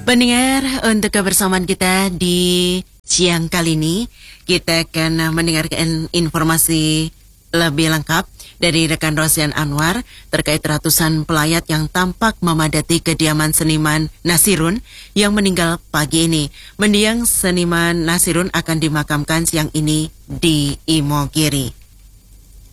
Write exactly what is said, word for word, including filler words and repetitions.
Pendengar, untuk kebersamaan kita di siang kali ini, kita akan mendengarkan informasi lebih lengkap dari rekan Rosian Anwar terkait ratusan pelayat yang tampak memadati kediaman seniman Nasirun yang meninggal pagi ini. Mendiang seniman Nasirun akan dimakamkan siang ini di Imogiri.